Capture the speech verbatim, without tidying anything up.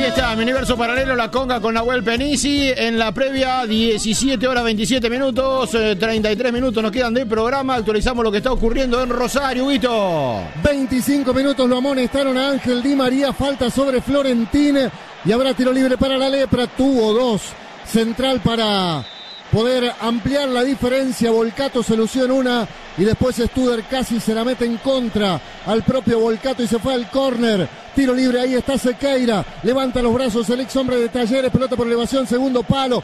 está, mi universo paralelo, la conga con Nahuel Penisi. En la previa, diecisiete horas veintisiete minutos, eh, treinta y tres minutos nos quedan de programa. Actualizamos lo que está ocurriendo en Rosario, Huito. veinticinco minutos lo amonestaron a Ángel Di María, falta sobre Florentín y habrá tiro libre para la Lepra. Tuvo dos, central para poder ampliar la diferencia. Volcato se lució en una y después Studer casi se la mete en contra al propio Volcato y se fue al córner. Tiro libre, ahí está Sequeira, levanta los brazos el ex hombre de Talleres, pelota por elevación, segundo palo,